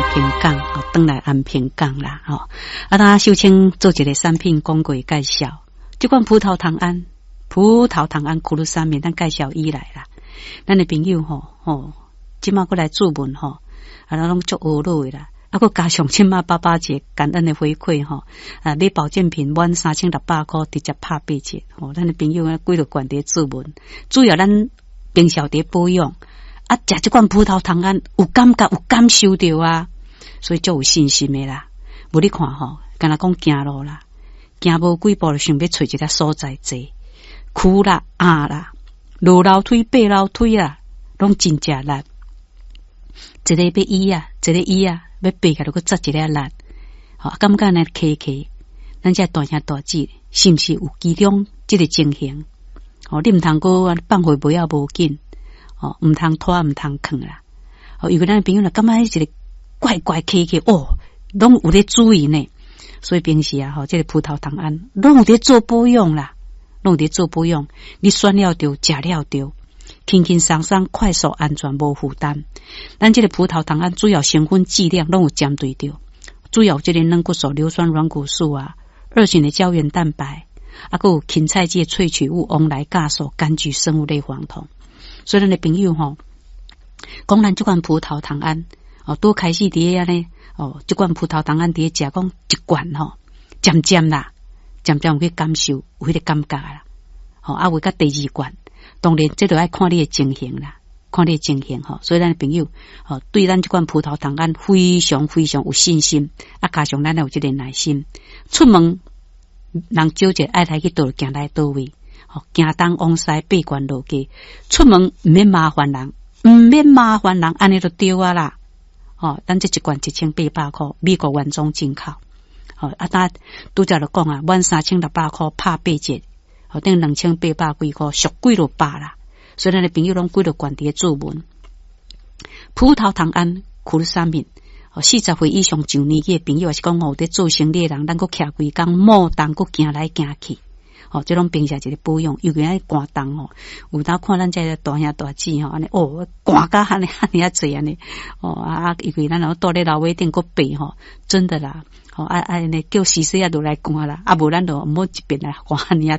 平港，转来安平港啦，咱秀清做一个产品广告介绍，这款葡萄糖胺苦鲁沙面，咱介绍以来啦，咱的朋友即马过来注文咱拢足学路的啦。还加上亲妈爸爸节感恩的回馈买保健品满3600块直接拍8折咱的朋友几落罐伫注文，主要咱平常伫保养食这款葡萄糖胺有感觉有感受到啊，所以就有信心的啦。无你看敢若讲行路啦，行无几步就想要找一个所在坐，苦啦啦，落楼梯爬楼梯啊，拢真正力。一个要医啊，一个医啊。要爬起来，佮扎一个力，感觉呢客，咱这大兄大姐是毋是有其中这个情形？你毋通佮放回不要无紧，毋通拖，毋通囥啦。有个咱的朋友呢，感觉一个怪客，拢有咧注意呢。所以平时这个葡萄糖胺拢有咧做保养啦，拢有咧做保养。你选了对，食了对。轻轻松松、快速、安全、无负担。咱这个葡萄糖胺主要成分剂量拢有针对到，主要这个软骨素、硫酸软骨素2型的胶原蛋白，还有芹菜剂萃取物翁来酵素、柑橘生物类黄酮。所以咱的朋友讲咱这款葡萄糖胺多开始伫遐呢这款葡萄糖胺伫食讲一罐渐渐有去感受，有迄个感觉啦。为到第2罐。当然，这就要看你的情形啦，所以咱的朋友对咱这款葡萄糖胺非常有信心，加上咱有这个耐心。出门人少者爱来去倒行来倒位，行东往西八关路街，出门毋免麻烦人，安尼就对啊啦。咱这一罐1800块，美国原装进口。咱拄则就讲满3600块拍8折。等2800几块，俗几落百啦。所以咱的朋友拢几落罐伫注文。葡萄糖胺苦鲁沙面，40岁以上上年纪的朋友，也是讲有伫做生意的人，咱佫徛规工，莫动佫行来行去。这种平常一个保养，尤其爱寒冬有当看咱这个大兄大姐安尼寒甲安尼啊济安尼因为咱倒咧楼尾顶佫爬真的啦。呢叫西施落来寒啦，无咱就毋好一边来寒安尼啊